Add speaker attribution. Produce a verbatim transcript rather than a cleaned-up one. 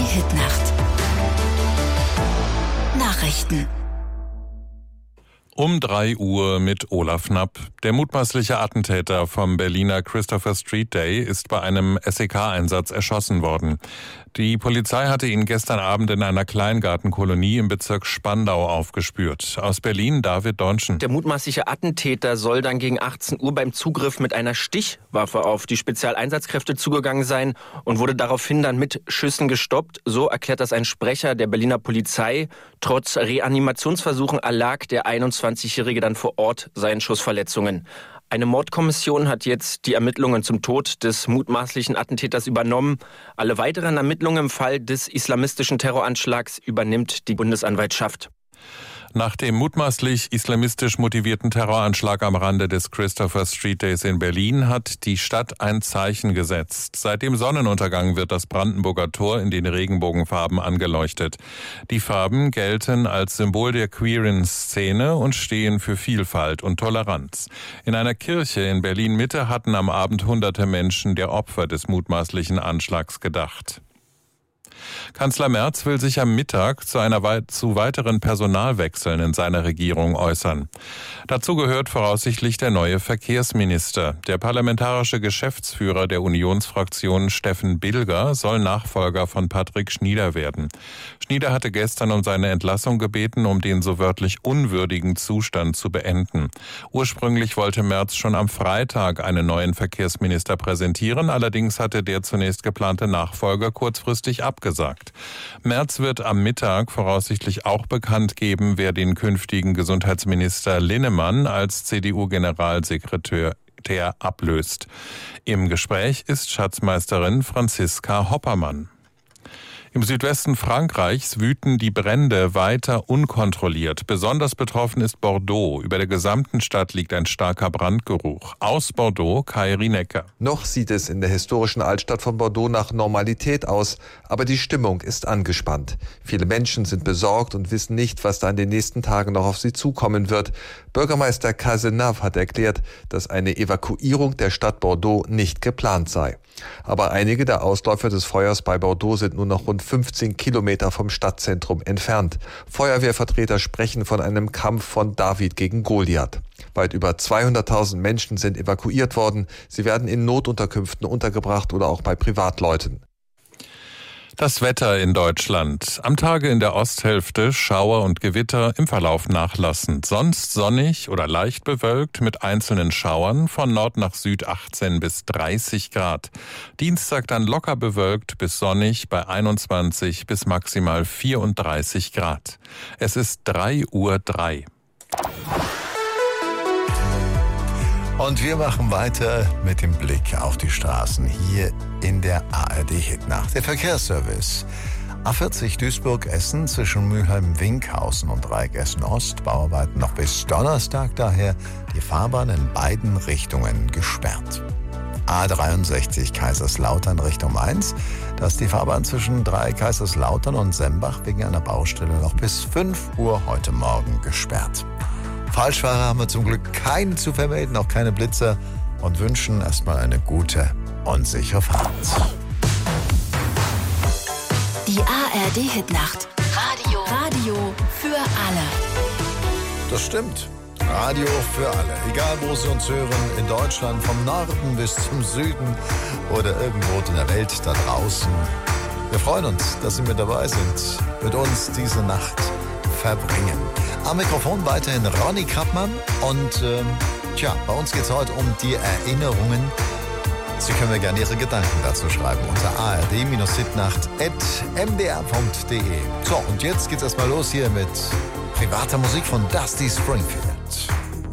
Speaker 1: Hitnacht. Nachrichten.
Speaker 2: Um drei Uhr mit Olaf Knapp. Der mutmaßliche Attentäter vom Berliner Christopher Street Day ist bei einem S E K-Einsatz erschossen worden. Die Polizei hatte ihn gestern Abend in einer Kleingartenkolonie im Bezirk Spandau aufgespürt. Aus Berlin David Dornschen.
Speaker 3: Der mutmaßliche Attentäter soll dann gegen achtzehn Uhr beim Zugriff mit einer Stichwaffe auf die Spezialeinsatzkräfte zugegangen sein und wurde daraufhin dann mit Schüssen gestoppt. So erklärt das ein Sprecher der Berliner Polizei. Trotz Reanimationsversuchen erlag der einundzwanzigjährige dann vor Ort seinen Schussverletzungen. Eine Mordkommission hat jetzt die Ermittlungen zum Tod des mutmaßlichen Attentäters übernommen. Alle weiteren Ermittlungen im Fall des islamistischen Terroranschlags übernimmt die Bundesanwaltschaft.
Speaker 2: Nach dem mutmaßlich islamistisch motivierten Terroranschlag am Rande des Christopher Street Days in Berlin hat die Stadt ein Zeichen gesetzt. Seit dem Sonnenuntergang wird das Brandenburger Tor in den Regenbogenfarben angeleuchtet. Die Farben gelten als Symbol der queeren Szene und stehen für Vielfalt und Toleranz. In einer Kirche in Berlin-Mitte hatten am Abend hunderte Menschen der Opfer des mutmaßlichen Anschlags gedacht. Kanzler Merz will sich am Mittag zu einer weit, zu weiteren Personalwechseln in seiner Regierung äußern. Dazu gehört voraussichtlich der neue Verkehrsminister. Der parlamentarische Geschäftsführer der Unionsfraktion Steffen Bilger soll Nachfolger von Patrick Schnieder werden. Schnieder hatte gestern um seine Entlassung gebeten, um den so wörtlich unwürdigen Zustand zu beenden. Ursprünglich wollte Merz schon am Freitag einen neuen Verkehrsminister präsentieren, allerdings hatte der zunächst geplante Nachfolger kurzfristig abgesagt. Merz wird am Mittag voraussichtlich auch bekannt geben, wer den künftigen Gesundheitsminister Linnemann als C D U-Generalsekretär ablöst. Im Gespräch ist Schatzmeisterin Franziska Hoppermann. Im Südwesten Frankreichs wüten die Brände weiter unkontrolliert. Besonders betroffen ist Bordeaux. Über der gesamten Stadt liegt ein starker Brandgeruch. Aus Bordeaux, Kai Rienecker.
Speaker 4: Noch sieht es in der historischen Altstadt von Bordeaux nach Normalität aus, aber die Stimmung ist angespannt. Viele Menschen sind besorgt und wissen nicht, was da in den nächsten Tagen noch auf sie zukommen wird. Bürgermeister Cazenave hat erklärt, dass eine Evakuierung der Stadt Bordeaux nicht geplant sei. Aber einige der Ausläufer des Feuers bei Bordeaux sind nur noch rund fünfzehn Kilometer vom Stadtzentrum entfernt. Feuerwehrvertreter sprechen von einem Kampf von David gegen Goliath. Weit über zweihunderttausend Menschen sind evakuiert worden. Sie werden in Notunterkünften untergebracht oder auch bei Privatleuten.
Speaker 2: Das Wetter in Deutschland. Am Tage in der Osthälfte Schauer und Gewitter, im Verlauf nachlassend. Sonst sonnig oder leicht bewölkt mit einzelnen Schauern, von Nord nach Süd achtzehn bis dreißig Grad. Dienstag dann locker bewölkt bis sonnig bei einundzwanzig bis maximal vierunddreißig Grad. Es ist drei Uhr drei.
Speaker 5: Und wir machen weiter mit dem Blick auf die Straßen hier in der A R D-Hitnacht. Der Verkehrsservice. A vierzig Duisburg-Essen zwischen Mülheim-Winkhausen und Dreieck-Essen-Ost. Bauarbeiten noch bis Donnerstag, daher die Fahrbahn in beiden Richtungen gesperrt. A dreiundsechzig Kaiserslautern Richtung Mainz. Da ist die Fahrbahn zwischen Dreieck Kaiserslautern und Sembach wegen einer Baustelle noch bis fünf Uhr heute Morgen gesperrt. Falschfahrer haben wir zum Glück keine zu vermelden, auch keine Blitzer, und wünschen erstmal eine gute und sichere Fahrt.
Speaker 1: Die A R D-Hitnacht. Radio. Radio für alle.
Speaker 5: Das stimmt. Radio für alle. Egal, wo Sie uns hören, in Deutschland, vom Norden bis zum Süden oder irgendwo in der Welt da draußen. Wir freuen uns, dass Sie mit dabei sind, mit uns diese Nacht verbringen. Am Mikrofon weiterhin Ronny Kappmann und ähm, tja, bei uns geht es heute um die Erinnerungen. Sie können mir gerne Ihre Gedanken dazu schreiben unter a r d hitnacht at m d r punkt d e. So, und jetzt geht's erstmal los hier mit privater Musik von Dusty Springfield.